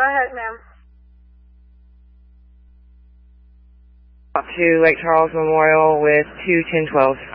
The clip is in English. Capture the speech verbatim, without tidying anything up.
Go ahead, ma'am. Up to Lake Charles Memorial with two ten twelves.